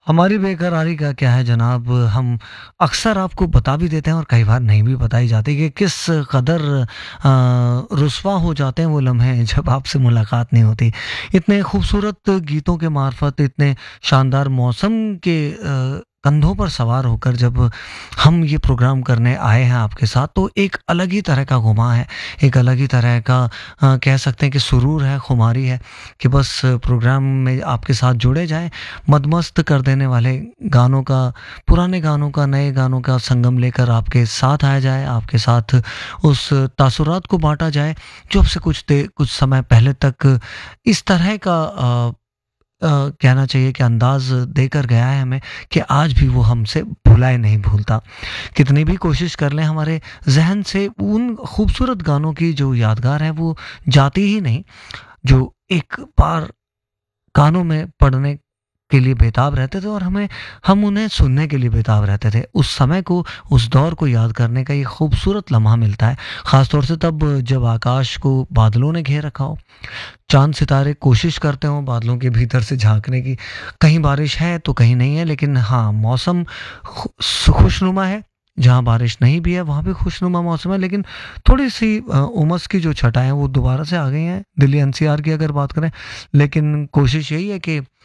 हमारी बेकरारी का क्या है जनाब, हम अक्सर आपको बता भी देते हैं और कई बार नहीं भी बताई जाती कि किस कदर रुस्वा हो जाते हैं वो लम्हे जब आपसे मुलाकात नहीं होती। इतने खूबसूरत गीतों के मार्फत, इतने शानदार मौसम के कंधों पर सवार होकर जब हम ये प्रोग्राम करने आए हैं आपके साथ, तो एक अलग ही तरह का घुमा है, एक अलग ही तरह का कह सकते हैं कि सुरूर है, खुमारी है कि बस प्रोग्राम में आपके साथ जुड़े जाएँ। मदमस्त कर देने वाले गानों का, पुराने गानों का, नए गानों का संगम लेकर आपके साथ आया जाए, आपके साथ उस तासुरात को बाँटा जाए, जो अब से कुछ समय पहले तक इस तरह का कहना चाहिए कि अंदाज़ देकर गया है हमें कि आज भी वो हमसे भुलाए नहीं भूलता। कितनी भी कोशिश कर लें, हमारे ज़हन से उन खूबसूरत गानों की जो यादगार है वो जाती ही नहीं, जो एक बार कानों में पड़ने के लिए बेताब रहते थे और हम उन्हें सुनने के लिए बेताब रहते थे। उस समय को, उस दौर को याद करने का ये खूबसूरत लम्हा मिलता है। ख़ास तौर से तब जब आकाश को बादलों ने घेर रखा हो, चाँद सितारे कोशिश करते हों बादलों के भीतर से झाँकने की। कहीं बारिश है तो कहीं नहीं है, लेकिन हाँ, मौसम खुशनुमा है। जहाँ बारिश नहीं भी है वहाँ भी खुशनुमा मौसम है, लेकिन थोड़ी-सी उमस की जो छटाएँ हैं वो दोबारा से आ गई हैं, दिल्ली एनसीआर की अगर बात करें। लेकिन कोशिश यही है कि